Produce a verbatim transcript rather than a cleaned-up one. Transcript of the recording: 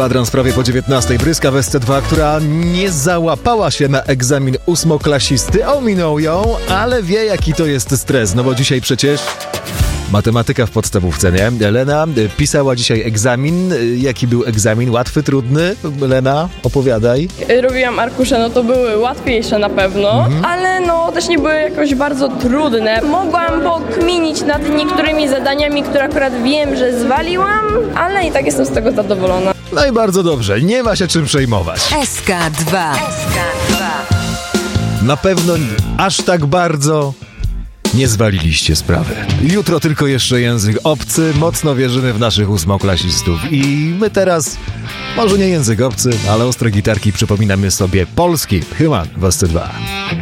Kwadrans prawie po dziewiętnastej. Bryska w S C dwa, która nie załapała się na egzamin ósmoklasisty. Ominął ją, ale wie, jaki to jest stres. No bo dzisiaj przecież matematyka w podstawówce, nie? Lena pisała dzisiaj egzamin. Jaki był egzamin? Łatwy, trudny? Lena, opowiadaj. Robiłam arkusze, no to były łatwiejsze na pewno, mhm. ale no też nie były jakoś bardzo trudne. Mogłam pokminić nad niektórymi zadaniami, które akurat wiem, że zwaliłam, ale i tak jestem z tego zadowolona. No i bardzo dobrze, nie ma się czym przejmować. S K dwa. S K dwa. Na pewno aż tak bardzo nie zwaliliście sprawy. Jutro tylko jeszcze język obcy. Mocno wierzymy w naszych ósmoklasistów. I my teraz, może nie język obcy, ale ostre gitarki przypominamy sobie polski Human w S C dwa.